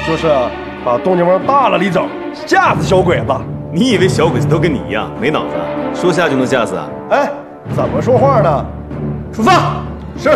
就是把动静往大了里整，吓死小鬼子。 你以为小鬼子都跟你一样没脑子，说下就能吓死啊？ 哎，怎么说话呢？ 出发。